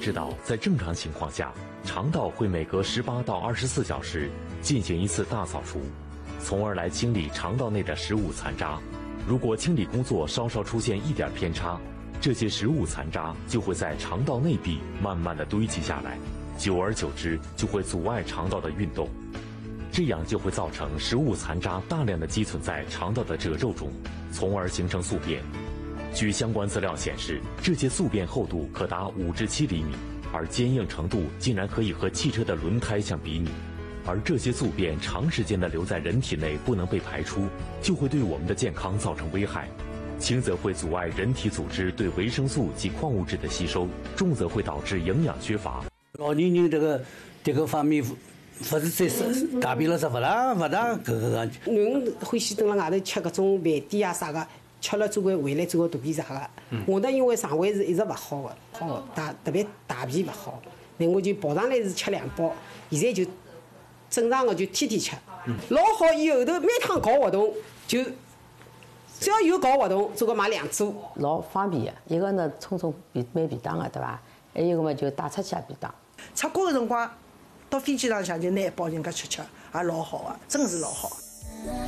知道，在正常情况下，肠道会每隔18到24小时进行一次大扫除，从而来清理肠道内的食物残渣。如果清理工作稍稍出现一点偏差，这些食物残渣就会在肠道内壁慢慢的堆积下来，久而久之就会阻碍肠道的运动，这样就会造成食物残渣大量的积存在肠道的褶皱中，从而形成宿便。据相关资料显示，这些宿便厚度可达5至7厘米，而坚硬程度竟然可以和汽车的轮胎相比拟。而这些宿便长时间的留在人体内不能被排出，就会对我们的健康造成危害。轻则会阻碍人体组织对维生素及矿物质的吸收，重则会导致营养缺乏。 老年人这个方面，不是再是大便了是不大个。 囡欢喜蹲辣外头吃搿种饭店啊啥个。吃了总归回来做个大便啥个，我呢因为肠胃是一直勿好的，特别大便勿好，那我就跑上来是吃2包，现在就正常的就天天吃，老好。以后头每趟搞活动就只要有搞活动，做个买2组， 老方便的。一个呢冲买便当个对伐？还有一个嘛就带出去便当。 出国的辰光，到飞机上向就拿1包人家吃，也老好啊，真是老好。